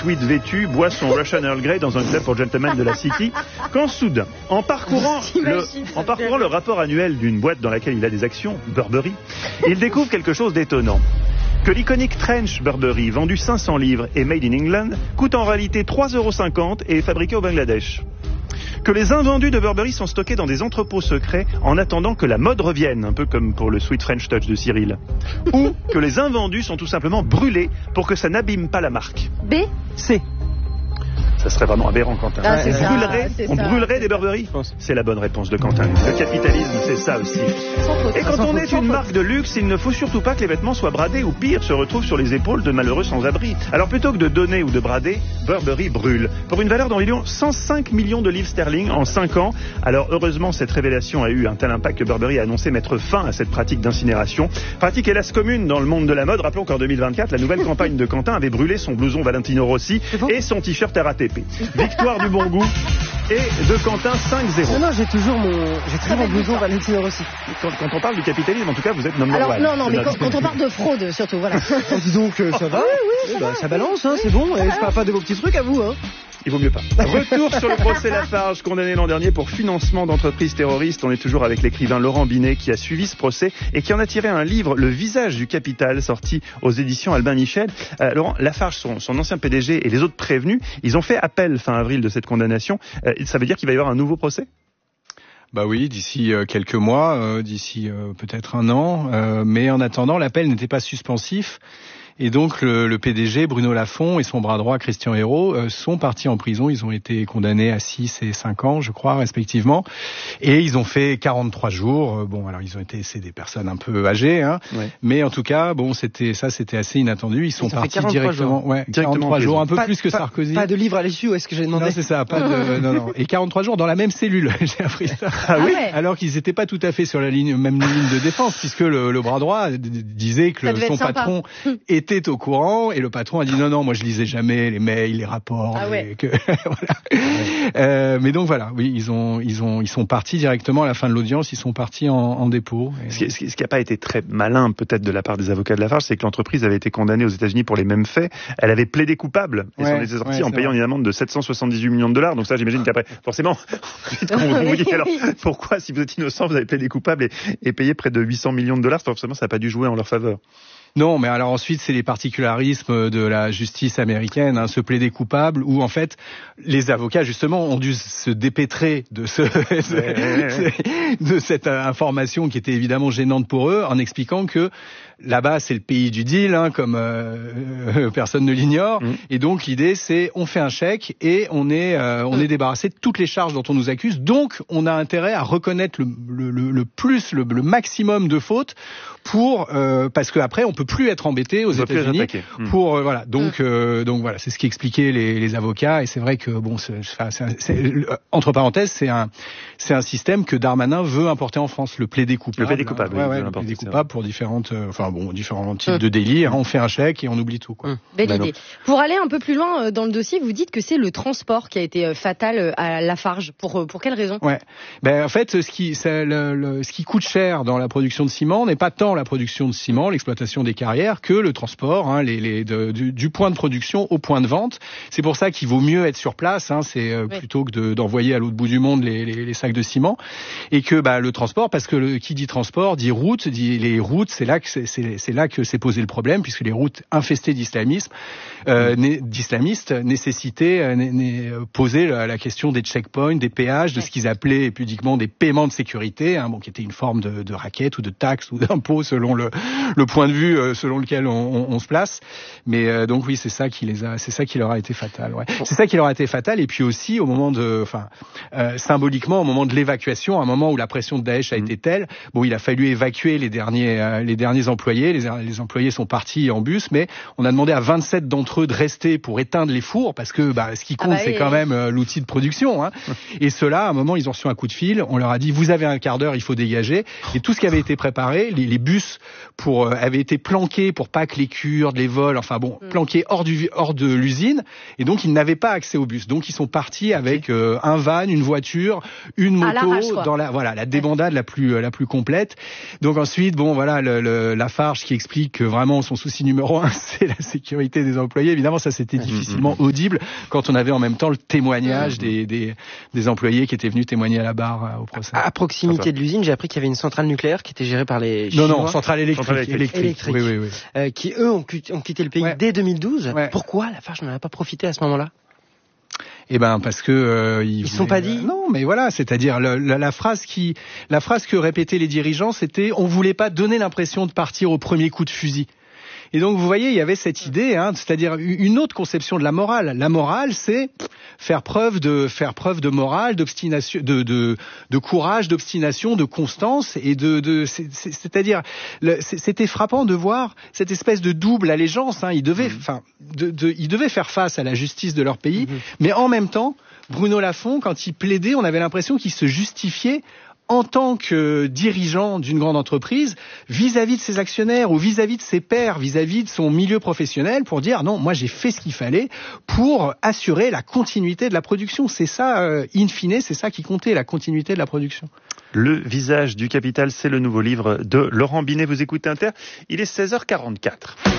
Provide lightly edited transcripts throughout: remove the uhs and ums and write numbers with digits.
tweed vêtu boit son Russian Earl Grey dans un club pour gentlemen de la City, quand soudain, en parcourant le rapport annuel d'une boîte dans laquelle il a des actions, Burberry, il découvre quelque chose d'étonnant. Que l'iconique trench Burberry, vendu 500 livres et made in England, coûte en réalité 3,50 € et est fabriqué au Bangladesh. Que les invendus de Burberry sont stockés dans des entrepôts secrets en attendant que la mode revienne, un peu comme pour le Sweet French Touch de Cyril. Ou que les invendus sont tout simplement brûlés pour que ça n'abîme pas la marque. B. C. Ça serait vraiment aberrant, Quentin. On brûlerait des Burberry. C'est la bonne réponse de Quentin. Le capitalisme, c'est ça aussi. Et quand on est une marque de luxe, il ne faut surtout pas que les vêtements soient bradés ou pire, se retrouvent sur les épaules de malheureux sans-abri. Alors plutôt que de donner ou de brader, Burberry brûle. Pour une valeur d'environ 105 millions de livres sterling en 5 ans. Alors heureusement, cette révélation a eu un tel impact que Burberry a annoncé mettre fin à cette pratique d'incinération. Pratique hélas commune dans le monde de la mode. Rappelons qu'en 2024, la nouvelle campagne de Quentin avait brûlé son blouson Valentino Rossi et son t-shirt RATP. Victoire du bon goût et de Quentin 5-0. Non, j'ai toujours mon blouson Valentino Rossi. Quand on parle du capitalisme, en tout cas, vous êtes number one. Non, mais quand on parle de fraude, surtout, voilà. Oh, dis donc, ça va. Oui, ça balance, hein, c'est bon. Je parle pas de vos petits trucs à vous, hein. Il vaut mieux pas. Retour sur le procès Lafarge, condamné l'an dernier pour financement d'entreprises terroristes. On est toujours avec l'écrivain Laurent Binet qui a suivi ce procès et qui en a tiré un livre, Le visage du capital, sorti aux éditions Albin Michel. Laurent, Lafarge, son ancien PDG et les autres prévenus, ils ont fait appel fin avril de cette condamnation. Ça veut dire qu'il va y avoir un nouveau procès ? Bah oui, d'ici quelques mois, d'ici peut-être un an. Mais en attendant, l'appel n'était pas suspensif. Et donc le PDG Bruno Lafont et son bras droit Christian Hérault sont partis en prison. Ils ont été condamnés à 6 et 5 ans, je crois, respectivement. Et ils ont fait 43 jours. Bon, alors c'est des personnes un peu âgées, hein. Ouais. Mais en tout cas, bon, c'était assez inattendu. Ils sont partis directement. Ouais, 43 jours, un peu plus que Sarkozy. Pas de livre à l'issue, est-ce que j'ai demandé? Non, c'est ça, pas de, non. Et 43 jours dans la même cellule. J'ai appris ça. Ah oui? Alors qu'ils n'étaient pas tout à fait sur la même ligne de défense, puisque le bras droit disait que son patron était au courant et le patron a dit non, moi je lisais jamais les mails, les rapports. Ah ouais. Voilà. Mais donc voilà, oui, ils sont partis directement à la fin de l'audience, ils sont partis en dépôt. Ce qui n'a pas été très malin peut-être de la part des avocats de Lafarge, c'est que l'entreprise avait été condamnée aux États-Unis pour les mêmes faits. Elle avait plaidé coupable et s'en était sortie en payant une amende de 778 millions de dollars. Donc ça, j'imagine qu'après, forcément, on vous dit alors pourquoi, si vous êtes innocent, vous avez plaidé coupable et payé près de 800 millions de dollars, forcément ça n'a pas dû jouer en leur faveur. Non, mais alors ensuite, c'est les particularismes de la justice américaine, hein, se plaider coupable, où en fait, les avocats, justement, ont dû se dépêtrer de de cette information qui était évidemment gênante pour eux, en expliquant que là-bas, c'est le pays du deal, hein, comme personne ne l'ignore. Et donc, l'idée, c'est on fait un chèque et on est débarrassé de toutes les charges dont on nous accuse. Donc, on a intérêt à reconnaître le maximum de fautes pour parce que après, on peut plus être embêté aux États-Unis pour voilà. Donc voilà, c'est ce qui expliquait les avocats. Et c'est vrai que bon, entre parenthèses, c'est un système que Darmanin veut importer en France, le plaider coupable. Le plaider coupable, le plaider coupable pour différents types de délits. On fait un chèque et on oublie tout, quoi. Belle idée. Pour aller un peu plus loin dans le dossier, vous dites que c'est le transport qui a été fatal à Lafarge. Pour quelle raison? Ouais. En fait, ce qui coûte cher dans la production de ciment n'est pas tant la production de ciment, l'exploitation des carrières, que le transport, hein, du point de production au point de vente. C'est pour ça qu'il vaut mieux être sur place, hein, plutôt que d'envoyer à l'autre bout du monde les sacs de ciment. Et que le transport, parce que qui dit transport dit route, les routes, c'est là que s'est posé le problème, puisque les routes infestées d'islamistes nécessitaient poser la question des checkpoints, des péages, de ce qu'ils appelaient pudiquement des paiements de sécurité, hein, qui était une forme de racket ou de taxe ou d'impôt selon le point de vue selon lequel on se place. Mais donc oui, c'est ça qui leur a été fatal. Ouais. C'est ça qui leur a été fatal. Et puis aussi au moment symboliquement, au moment de l'évacuation, à un moment où la pression de Daesh a été telle, il a fallu évacuer les derniers employés. Les employés sont partis en bus, mais on a demandé à 27 d'entre eux de rester pour éteindre les fours, parce que ce qui compte, c'est quand même l'outil de production. Hein. Et ceux-là, à un moment, ils ont reçu un coup de fil. On leur a dit, vous avez un quart d'heure, il faut dégager. Et tout ce qui avait été préparé, les bus avaient été planqués pour pas que les Kurdes les volent, planqués hors de l'usine, et donc ils n'avaient pas accès au bus. Donc ils sont partis avec un van, une voiture, une moto, dans la débandade la plus complète. Donc ensuite, Lafarge qui explique que vraiment son souci numéro 1, c'est la sécurité des employés. Évidemment, ça c'était difficilement audible quand on avait en même temps le témoignage des employés qui étaient venus témoigner à la barre au procès. À proximité de l'usine, j'ai appris qu'il y avait une centrale nucléaire qui était gérée par les Chinois. Non, centrale électrique. Oui. Qui eux ont quitté le pays dès 2012. Ouais. Pourquoi Lafarge n'en a pas profité à ce moment-là? Parce que ils se sont pas dit. Non, mais voilà, c'est-à-dire la phrase que répétaient les dirigeants, c'était on voulait pas donner l'impression de partir au premier coup de fusil. Et donc, vous voyez, il y avait cette idée, c'est-à-dire une autre conception de la morale. La morale, c'est faire preuve de morale, d'obstination, de courage, d'obstination, de constance, et c'est-à-dire, c'était frappant de voir cette espèce de double allégeance. Ils devaient faire face à la justice de leur pays, mais en même temps, Bruno Lafont, quand il plaidait, on avait l'impression qu'il se justifiait en tant que dirigeant d'une grande entreprise, vis-à-vis de ses actionnaires ou vis-à-vis de ses pairs, vis-à-vis de son milieu professionnel, pour dire non, moi j'ai fait ce qu'il fallait pour assurer la continuité de la production. C'est ça, in fine, c'est ça qui comptait, la continuité de la production. Le visage du capital, c'est le nouveau livre de Laurent Binet. Vous écoutez Inter, il est 16h44.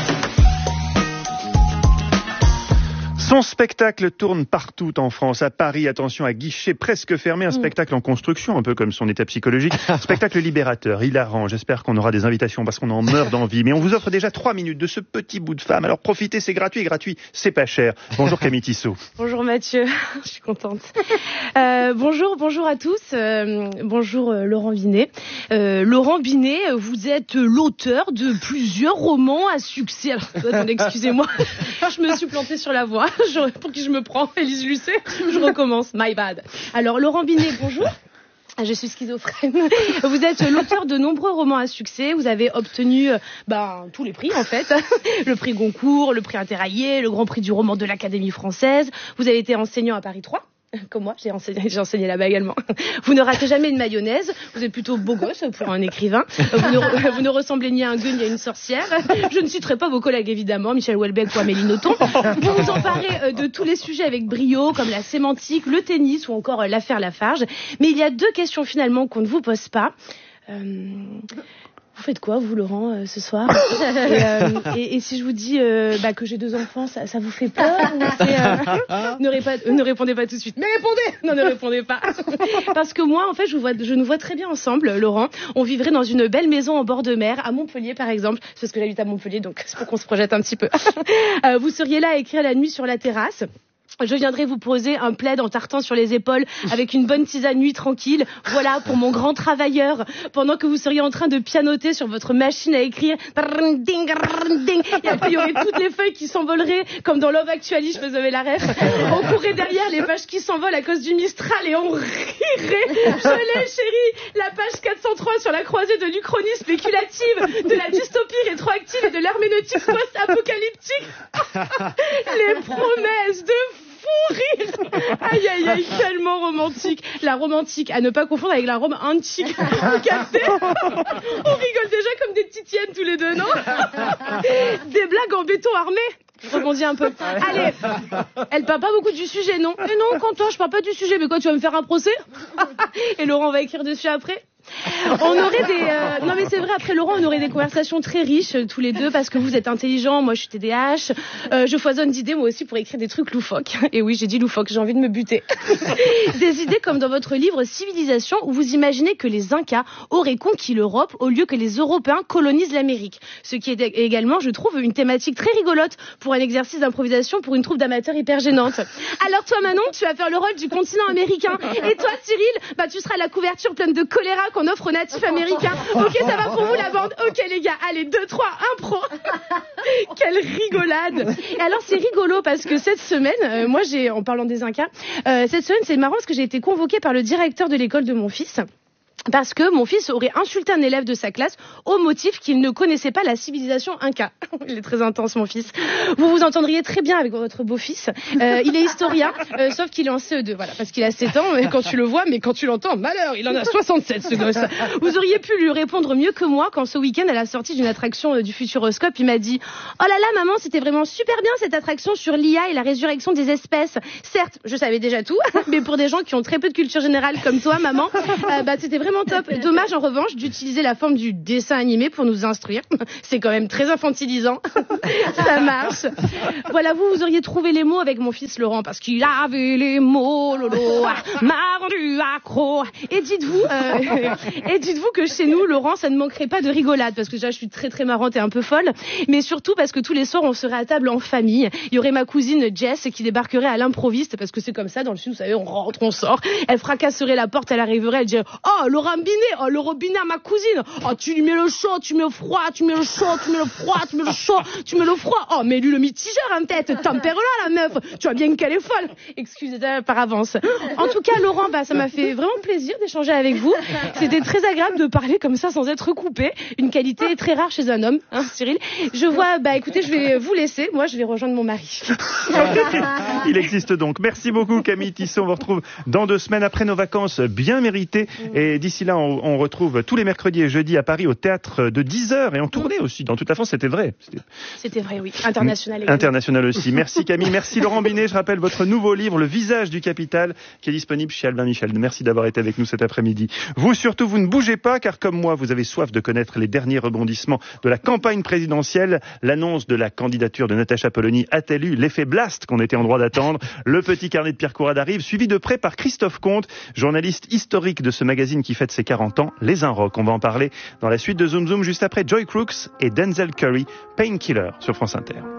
Son spectacle tourne partout en France, à Paris, attention, à guichet presque fermé, un spectacle en construction, un peu comme son état psychologique. Spectacle libérateur, hilarant, j'espère qu'on aura des invitations parce qu'on en meurt d'envie. Mais on vous offre déjà 3 minutes de ce petit bout de femme, alors profitez, c'est gratuit, et gratuit, c'est pas cher. Bonjour Camille Tissot. Bonjour Mathieu, je suis contente. Bonjour à tous, bonjour Laurent Binet. Laurent Binet, vous êtes l'auteur de plusieurs romans à succès. Alors, attendez, excusez-moi, je me suis plantée sur la voix. Pour qui je me prends, Élise Lucet, je recommence, my bad. Alors Laurent Binet, bonjour. Je suis schizophrène. Vous êtes l'auteur de nombreux romans à succès. Vous avez obtenu tous les prix en fait. Le prix Goncourt, le prix Interallié, le grand prix du roman de l'Académie française. Vous avez été enseignant à Paris 3. Comme moi, j'ai enseigné là-bas également. Vous ne ratez jamais une mayonnaise. Vous êtes plutôt beau gosse pour un écrivain. Vous ne ressemblez ni à un gueux ni à une sorcière. Je ne citerai pas vos collègues évidemment, Michel Houellebecq ou Amélie Nothomb. Vous vous emparez de tous les sujets avec brio, comme la sémantique, le tennis ou encore l'affaire Lafarge. Mais il y a 2 questions finalement qu'on ne vous pose pas. Vous faites quoi, vous, Laurent, ce soir? Et si je vous dis que j'ai 2 enfants, ça vous fait peur? Ne répondez pas tout de suite. Mais répondez! Non, ne répondez pas. Parce que moi, en fait, je nous vois très bien ensemble, Laurent. On vivrait dans une belle maison en bord de mer, à Montpellier, par exemple. C'est parce que j'habite à Montpellier, donc c'est pour qu'on se projette un petit peu. Vous seriez là à écrire la nuit sur la terrasse. Je viendrai vous poser un plaid en tartan sur les épaules avec une bonne tisane nuit tranquille. Voilà, pour mon grand travailleur. Pendant que vous seriez en train de pianoter sur votre machine à écrire. Et après, il y aurait toutes les feuilles qui s'envoleraient, comme dans Love Actually, je faisais la ref. On courrait derrière les pages qui s'envolent à cause du Mistral et on rirait. Je l'ai, chérie. La page 403 sur la croisée de l'Uchronie spéculative, de la dystopie rétroactive et de l'herméneutique post-apocalyptique. Les promesses de fou rire. Aïe aïe aïe, tellement romantique. La romantique, à ne pas confondre avec la Rome antique. Vous captez? On rigole déjà comme des petites hyènes tous les deux, non? Des blagues en béton armé. Je rebondis un peu. Allez, elle parle pas beaucoup du sujet, non? Mais non, Quentin, je parle pas du sujet. Mais quoi, tu vas me faire un procès? Et Laurent va écrire dessus après? On aurait non mais c'est vrai, après Laurent, on aurait des conversations très riches tous les deux parce que vous êtes intelligents, moi je suis TDAH, je foisonne d'idées moi aussi pour écrire des trucs loufoques. Et oui, j'ai dit loufoque, j'ai envie de me buter. Des idées comme dans votre livre Civilisation où vous imaginez que les Incas auraient conquis l'Europe au lieu que les Européens colonisent l'Amérique. Ce qui est également, je trouve, une thématique très rigolote pour un exercice d'improvisation pour une troupe d'amateurs hyper gênante. Alors toi Manon, tu vas faire le rôle du continent américain. Et toi Cyril, tu seras la couverture pleine de choléra qu'on offre aux natifs américains. Ok, ça va pour vous la bande? Ok les gars, allez, 2, 3, impro. Quelle rigolade. Et alors c'est rigolo parce que cette semaine, moi en parlant des Incas, cette semaine c'est marrant parce que j'ai été convoquée par le directeur de l'école de mon fils. parce que mon fils aurait insulté un élève de sa classe au motif qu'il ne connaissait pas la civilisation Inca. Il est très intense, mon fils. Vous vous entendriez très bien avec votre beau-fils. Il est historien, sauf qu'il est en CE2, voilà, parce qu'il a 7 ans, quand tu le vois, mais quand tu l'entends, malheur, il en a 67, ce gosse. Vous auriez pu lui répondre mieux que moi quand ce week-end, à la sortie d'une attraction du Futuroscope, il m'a dit « Oh là là, maman, c'était vraiment super bien cette attraction sur l'IA et la résurrection des espèces. Certes, je savais déjà tout, mais pour des gens qui ont très peu de culture générale comme toi, maman, c'était vraiment top. Dommage en revanche d'utiliser la forme du dessin animé pour nous instruire. C'est quand même très infantilisant. Ça marche. Voilà, vous auriez trouvé les mots avec mon fils Laurent parce qu'il avait les mots, Lolo, m'a rendu accro. Et dites-vous que chez nous, Laurent, ça ne manquerait pas de rigolade parce que déjà je suis très très marrante et un peu folle, mais surtout parce que tous les soirs on serait à table en famille. Il y aurait ma cousine Jess qui débarquerait à l'improviste parce que c'est comme ça dans le sud, vous savez, on rentre, on sort. Elle fracasserait la porte, elle arriverait, elle dirait oh le robinet, oh le robinet à ma cousine, oh tu lui mets le chaud, tu mets le froid, tu mets le chaud, tu mets le froid, tu mets le chaud, tu mets le froid, oh mets lui le mitigeur en tête, tempère-la la meuf, tu vois bien qu'elle est folle. Excusez-moi par avance. En tout cas Laurent, ça m'a fait vraiment plaisir d'échanger avec vous. C'était très agréable de parler comme ça sans être coupé, une qualité très rare chez un homme, hein, Cyril. Je vois, écoutez, je vais vous laisser, moi je vais rejoindre mon mari. Il existe donc. Merci beaucoup Camille Tissot, on vous retrouve dans 2 semaines après nos vacances bien méritées et d'ici là on retrouve tous les mercredis et jeudis à Paris au théâtre de 10h et en tournée aussi dans toute la France, c'était vrai. C'était vrai, oui. International également. International aussi. Merci Camille, merci Laurent Binet. Je rappelle votre nouveau livre, Le visage du capital, qui est disponible chez Albin Michel. Merci d'avoir été avec nous cet après-midi. Vous surtout, vous ne bougez pas, car comme moi, vous avez soif de connaître les derniers rebondissements de la campagne présidentielle. L'annonce de la candidature de Natacha Polony a-t-elle eu l'effet blast qu'on était en droit d'attendre? Le petit carnet de Pierre Courade arrive, suivi de près par Christophe Comte, journaliste historique de ce magazine qui fête ses 40 ans, Les Inrocks. On va en parler dans la suite de Zoom Zoom, juste après Joy Crooks et Denzel Curry, Painkiller sur France Inter.